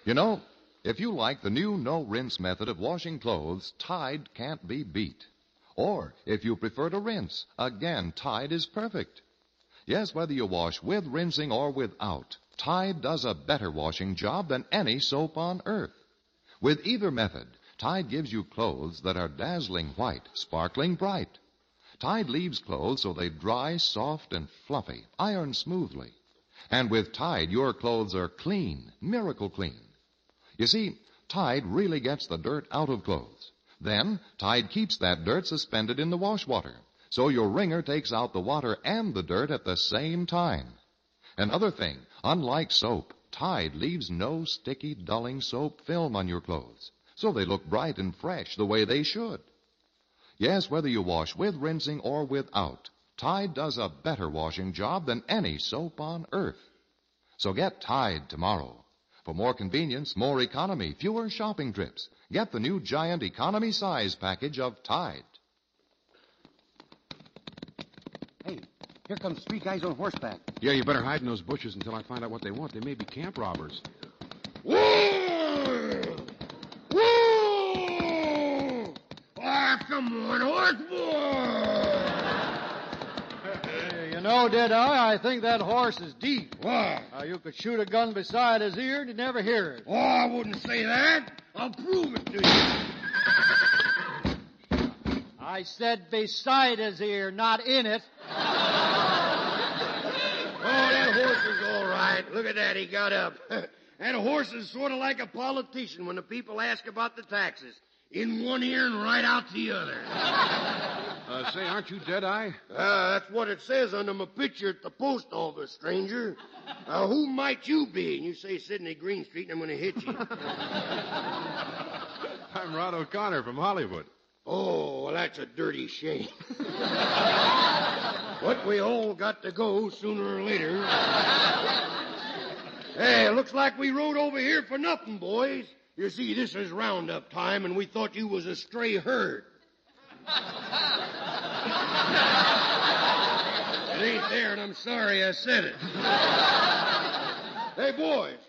You know, if you like the new no-rinse method of washing clothes, Tide can't be beat. Or, if you prefer to rinse, again, Tide is perfect. Yes, whether you wash with rinsing or without, Tide does a better washing job than any soap on earth. With either method, Tide gives you clothes that are dazzling white, sparkling bright. Tide leaves clothes so they dry, soft, and fluffy, iron smoothly. And with Tide, your clothes are clean, miracle clean. You see, Tide really gets the dirt out of clothes. Then, Tide keeps that dirt suspended in the wash water, so your wringer takes out the water and the dirt at the same time. Another thing, unlike soap, Tide leaves no sticky, dulling soap film on your clothes, so they look bright and fresh the way they should. Yes, whether you wash with rinsing or without, Tide does a better washing job than any soap on earth. So get Tide tomorrow. For more convenience, more economy, fewer shopping trips, get the new giant economy size package of Tide. Hey, here comes 3 guys on horseback. Yeah, you better hide in those bushes until I find out what they want. They may be camp robbers. Whoa! Whoa! Ah, come on, horse boy! You know, Deadeye, I think that horse is deep. Why? You could shoot a gun beside his ear and he'd never hear it. Oh, I wouldn't say that. I'll prove it to you. I said beside his ear, not in it. Oh, that horse is all right. Look at that, he got up. That horse is sort of like a politician when the people ask about the taxes. In one ear and right out the other. Say, aren't you Deadeye? That's what it says under my picture at the post office, stranger. Who might you be? And you say Sidney Greenstreet and I'm going to hit you. I'm Rod O'Connor from Hollywood. Oh, well, that's a dirty shame. But we all got to go sooner or later. Hey, looks like we rode over here for nothing, boys. You see, this is roundup time, and we thought you was a stray herd. It ain't there, and I'm sorry I said it. Hey, boys,